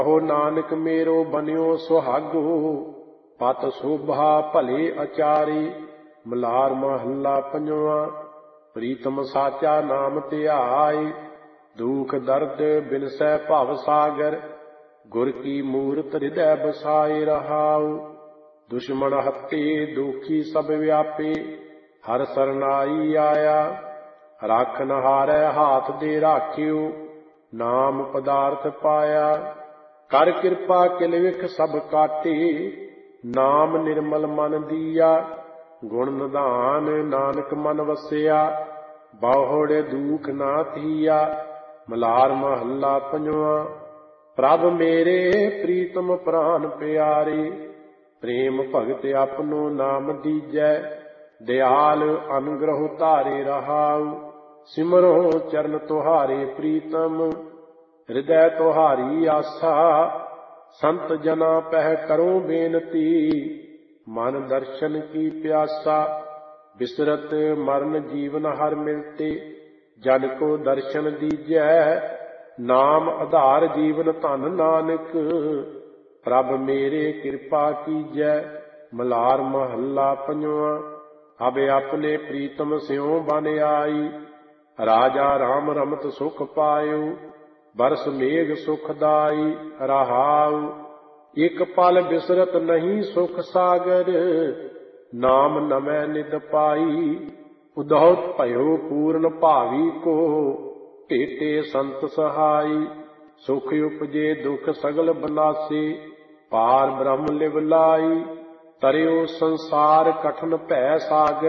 ਕਹੋ ਨਾਨਕ ਮੇਰੋ ਬਨਿਓ ਸੁਹਾਗੋ, ਪਤ ਸੋਭਾ ਭਲੇ ਅਚਾਰੀ। ਮਲਾਰ ਮਹੱਲਾ ਪੰਜਵਾਂ। ਪ੍ਰੀਤਮ ਸਾਚਾ ਨਾਮ ਧਿਆਇ, ਦੁਖ ਦਰਦ ਬਿਨਸੈ ਭਵ ਸਾਗਰ। ਗੁਰ ਕੀ ਮੂਰਤ ਹਿਰਦੈ ਬਸਾਏ ਰਹਾਉ, ਦੁਸ਼ਮਣ ਹੱਤੇ ਦੁਖੀ ਸਭ ਵਿਆਪੇ। ਹਰ ਸਰਨਾਈ ਆਇਆ, ਰਾਖਨ ਹਾਰੈ ਹਾਥ ਦੇ ਰਾਖਿਓ। ਨਾਮ ਪਦਾਰਥ ਪਾਇਆ, ਕਰ ਕਿਰਪਾ ਕਿਲ ਵਿਖ ਸਭ ਕਾਟੇ। ਨਾਮ ਨਿਰਮਲ ਮਨ ਦੀਆ, ਗੁਣ ਨਿਧਾਨ ਨਾਨਕ ਮਨ ਵਸਿਆ। ਬਹੁੜ ਦੁਖ ਨਾ ਥੀਆ। ਮਲਾਰ ਮਹੱਲਾ ਪੰਜਵਾਂ। ਪ੍ਰਭ ਮੇਰੇ ਪ੍ਰੀਤਮ ਪ੍ਰਾਨ ਪਿਆਰੇ, ਪ੍ਰੇਮ ਭਗਤ ਆਪਨੋ ਨਾਮ ਦੀਜੈ। ਦਿਆਲ ਅਨੁਗ੍ਰਹ ਧਾਰੇ ਰਹਾਉ, ਸਿਮਰੋ ਚਰਨ ਤੁਹਾਰੇ ਪ੍ਰੀਤਮ। ਹਿਰਦੈ ਤੁਹਾਰੀ ਆਸਾ, ਸੰਤ ਜਨਾ ਪਹਿ ਕਰੋ ਬੇਨਤੀ। ਮਨ ਦਰਸ਼ਨ ਕੀ ਪਿਆਸਾ, ਬਿਸਰਤ ਮਰਨ ਜੀਵਨ ਹਰ ਮਿਲਤੇ। ਜਨ ਕੋ ਦਰਸ਼ਨ ਦੀਜੈ, ਨਾਮ ਆਧਾਰ ਜੀਵਨ ਧਨ ਨਾਨਕ। ਪ੍ਰਭ ਮੇਰੇ ਕਿਰਪਾ ਕੀਜੈ। ਮਲਾਰ ਮਹੱਲਾ ਪੰਜਵਾਂ। ਅਬ ਆਪਣੇ ਪ੍ਰੀਤਮ ਸਿਉ ਬਨ ਆਈ, ਰਾਜਾ ਰਾਮ ਰਮਤ ਸੁਖ ਪਾਇਓ। ਬਰਸ ਮੇਘ ਸੁਖਦਾਈ ਰਹਾਉ, ਇਕ ਪਲ ਬਿਸਰਤ ਨਹੀਂ ਸੁਖ ਸਾਗਰ। ਨਾਮ ਨਵੈ ਨਿਦ ਪਾਈ, ਉਦਹੁ ਭਇਓ ਪੂਰਨ ਭਾਵੀ ਕੋ। ਭੇਟੇ ਸੰਤ ਸਹਾਈ, ਸੁਖ ਉਪਜੇ ਦੁਖ ਸਗਲ ਬਨਾਸੇ। ਪਾਰ ਬ੍ਰਹਮ ਲਿਵ ਲਾਈ, ਤਰਿਓ ਸੰਸਾਰ ਕਠਨ ਭੈ ਸਾਗਰ।